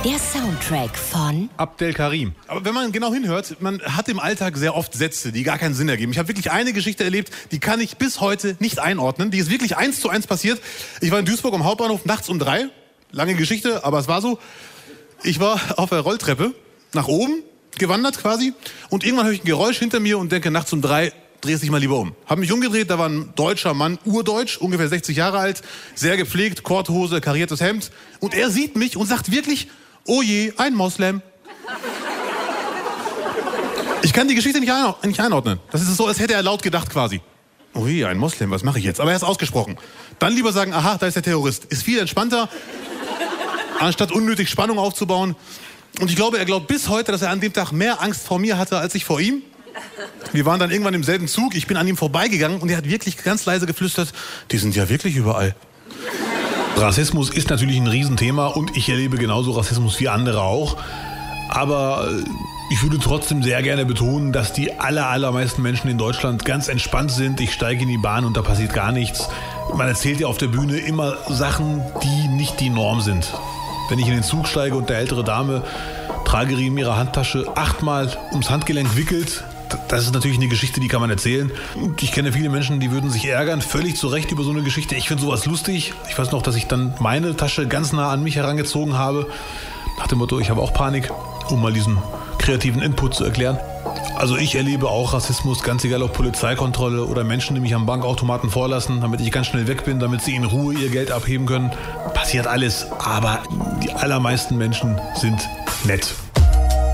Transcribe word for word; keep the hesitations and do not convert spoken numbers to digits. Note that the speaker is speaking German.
Der Soundtrack von Abdel Karim. Aber wenn man genau hinhört, man hat im Alltag sehr oft Sätze, die gar keinen Sinn ergeben. Ich habe wirklich eine Geschichte erlebt, die kann ich bis heute nicht einordnen. Die ist wirklich eins zu eins passiert. Ich war in Duisburg am Hauptbahnhof nachts um drei. Lange Geschichte, aber es war so. Ich war auf der Rolltreppe nach oben gewandert quasi. Und irgendwann höre ich ein Geräusch hinter mir und denke, nachts um drei, dreh dich mal lieber um. Hab mich umgedreht, da war ein deutscher Mann, urdeutsch, ungefähr sechzig Jahre alt, sehr gepflegt, Korthose, kariertes Hemd. Und er sieht mich und sagt wirklich, oh je, ein Moslem. Ich kann die Geschichte nicht, ein, nicht einordnen. Das ist so, als hätte er laut gedacht quasi. Oh je, ein Moslem, was mache ich jetzt? Aber er ist ausgesprochen. Dann lieber sagen, aha, da ist der Terrorist. Ist viel entspannter, anstatt unnötig Spannung aufzubauen. Und ich glaube, er glaubt bis heute, dass er an dem Tag mehr Angst vor mir hatte, als ich vor ihm. Wir waren dann irgendwann im selben Zug, ich bin an ihm vorbeigegangen und er hat wirklich ganz leise geflüstert, die sind ja wirklich überall. Rassismus ist natürlich ein Riesenthema und ich erlebe genauso Rassismus wie andere auch. Aber ich würde trotzdem sehr gerne betonen, dass die aller, allermeisten Menschen in Deutschland ganz entspannt sind. Ich steige in die Bahn und da passiert gar nichts. Man erzählt ja auf der Bühne immer Sachen, die nicht die Norm sind. Wenn ich in den Zug steige und der ältere Dame Trageriemen ihrer Handtasche achtmal ums Handgelenk wickelt, das ist natürlich eine Geschichte, die kann man erzählen. Und ich kenne viele Menschen, die würden sich ärgern, völlig zu Recht über so eine Geschichte. Ich finde sowas lustig. Ich weiß noch, dass ich dann meine Tasche ganz nah an mich herangezogen habe. Nach dem Motto, ich habe auch Panik, um mal diesen kreativen Input zu erklären. Also ich erlebe auch Rassismus, ganz egal ob Polizeikontrolle oder Menschen, die mich am Bankautomaten vorlassen, damit ich ganz schnell weg bin, damit sie in Ruhe ihr Geld abheben können. Passiert alles, aber die allermeisten Menschen sind nett.